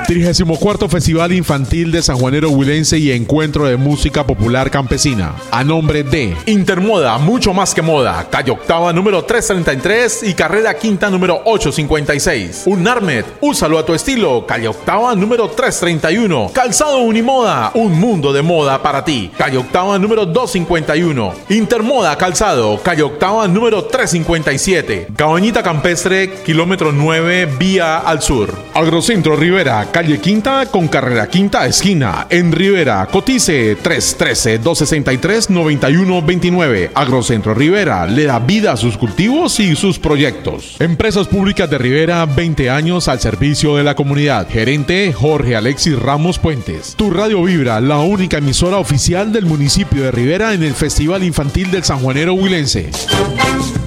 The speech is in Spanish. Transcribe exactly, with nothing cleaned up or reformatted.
trigésimo cuarto Festival Infantil de Sanjuanero Huilense y Encuentro de Música Popular Campesina. A nombre de Intermoda, mucho más que moda. Calle Octava número trescientos treinta y tres y Carrera Quinta número ochocientos cincuenta y seis. Unarmed, úsalo a tu estilo. Calle Octava número trescientos treinta y uno. Calzado Unimoda, un mundo de moda para ti. Calle Octava número doscientos cincuenta y uno. Intermoda Calzado, Calle Octava número trescientos cincuenta y siete. Cabañita Campestre, kilómetro nueve, vía al sur. Agrocentro Rivera, calle Quinta con Carrera Quinta esquina. En Rivera, cotice tres uno tres, dos seis tres, nueve uno dos nueve. Agrocentro Rivera le da vida a sus cultivos y sus proyectos. Empresas Públicas de Rivera, veinte años al servicio de la comunidad. Gerente Jorge Alexis Ramos Puentes. Tu Radio Vibra, la única emisora oficial del municipio de Rivera en el Festival Infantil del Sanjuanero Huilense.